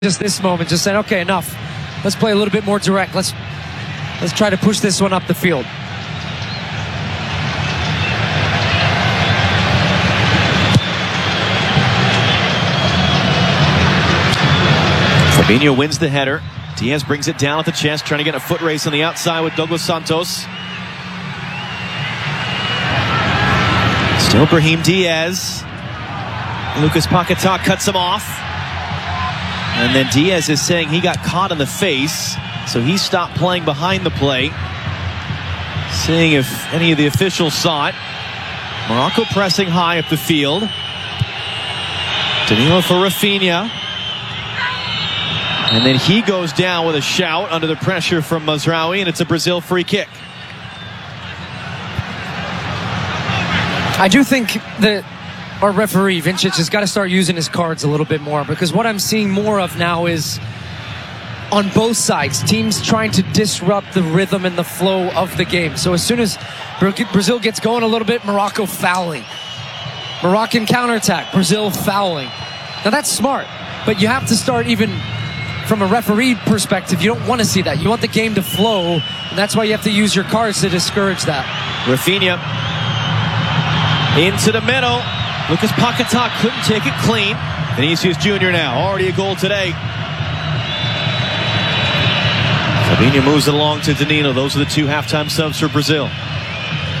Just this moment, just saying, okay, enough. Let's play a little bit more direct. Let's try to push this one up the field. Fabinho wins the header. Diaz brings it down at the chest, trying to get a foot race on the outside with Douglas Santos. Still Brahim Diaz. Lucas Paquetá cuts him off. And then Diaz is saying he got caught in the face, so he stopped playing behind the play. Seeing if any of the officials saw it. Morocco pressing high up the field. Danilo for Rafinha. And then he goes down with a shout under the pressure from Mazraoui, and it's a Brazil free kick. I do think that our referee, Vincic, has got to start using his cards a little bit more, because what I'm seeing more of now is, on both sides, teams trying to disrupt the rhythm and the flow of the game. So as soon as Brazil gets going a little bit, Morocco fouling. Moroccan counterattack, Brazil fouling. Now that's smart, but you have to start, even from a referee perspective, you don't want to see that. You want the game to flow, and that's why you have to use your cards to discourage that. Rafinha into the middle. Lucas Paquetá couldn't take it clean. Vinicius Jr. now, already a goal today. Fabinho moves it along to Danilo. Those are the two halftime subs for Brazil.